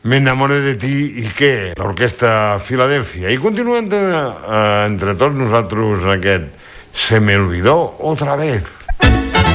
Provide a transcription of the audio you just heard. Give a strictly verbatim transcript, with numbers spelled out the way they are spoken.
Me enamoré de ti i què? L'Orquestra Filadèlfia. I continuem de, eh, entre tots nosaltres aquest Se me olvidó otra vez.